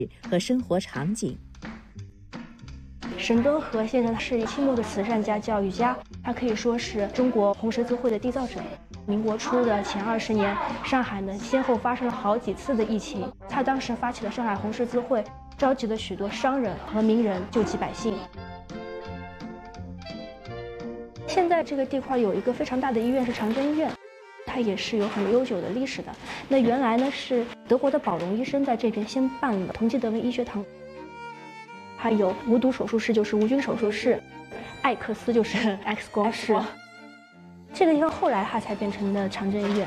和生活场景。 沈敦和先生是清末的慈善家、教育家，他可以说是中国红十字会的缔造者。民国初的前20年，上海呢先后发生了好几次的疫情，他当时发起了上海红十字会，召集了许多商人和名人救济百姓。现在这个地块有一个非常大的医院，是长征医院，它也是有很悠久的历史的。那原来呢是德国的宝龙医生在这边先办了同济德文医学堂，还有无毒手术室，就是无菌手术室，艾克斯就是 X 光室。这个地方后来它才变成了长征医院。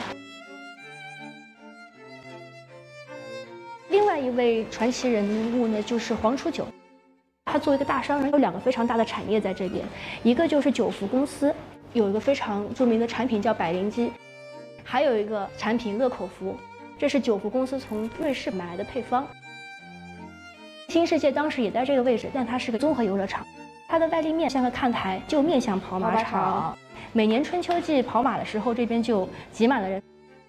另外一位传奇人物呢，就是黄楚九。他作为一个大商人，有2个非常大的产业在这边，一个就是九福公司，有一个非常著名的产品叫百灵机，还有一个产品乐口福，这是九福公司从瑞士买来的配方。新世界当时也在这个位置，但它是个综合游乐场，它的外立面像个看台，就面向跑马场。每年春秋季跑马的时候，这边就挤满了人。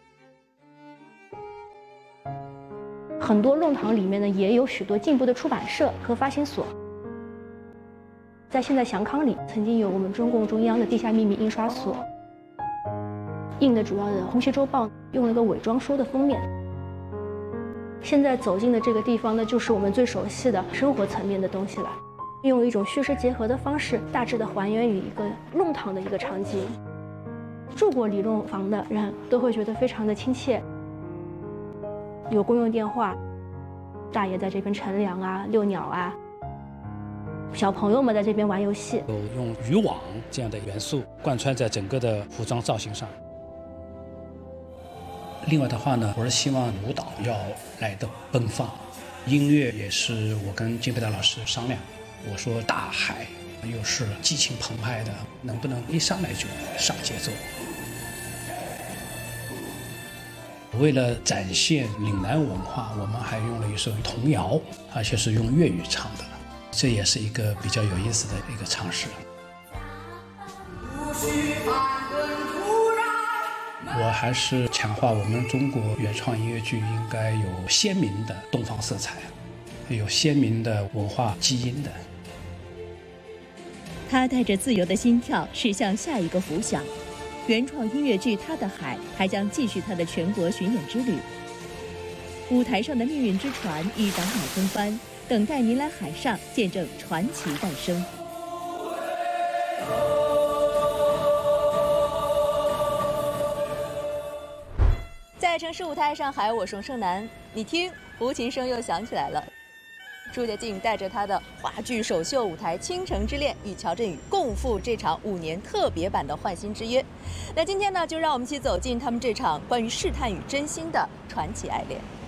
很多弄堂里面呢，也有许多进步的出版社和发行所。在现在祥康里，曾经有我们中共中央的地下秘密印刷所，印的主要的《红旗周报》用了一个伪装书的封面。现在走进的这个地方呢，就是我们最熟悉的生活层面的东西了。用一种虚实结合的方式，大致的还原于一个弄堂的一个场景。住过李弄房的人都会觉得非常的亲切，有公用电话，大爷在这边乘凉啊、遛鸟啊，小朋友们在这边玩游戏， 有用渔网这样的元素贯穿在整个的服装造型上。另外的话呢，我是希望舞蹈要来的奔放，音乐也是我跟金培达老师商量，我说大海又是激情澎湃的，能不能一上来就上节奏？为了展现岭南文化，我们还用了一首童谣，而且是用粤语唱的，这也是一个比较有意思的一个尝试。我还是强化我们中国原创音乐剧应该有鲜明的东方色彩，有鲜明的文化基因的。 他带着自由的心跳驶向下一个浮想。原创音乐剧《他的海》还将继续他的全国巡演之旅。舞台上的命运之船已倒马风帆，等待您来海上见证传奇诞生。 在城市舞台上海，我是盛楠。你听，胡琴声又响起来了。朱洁静带着她的话剧首秀舞台《倾城之恋》与乔振宇共赴这场5年特别版的《换心之约》。那今天呢，就让我们一起走进他们这场关于试探与真心的传奇爱恋。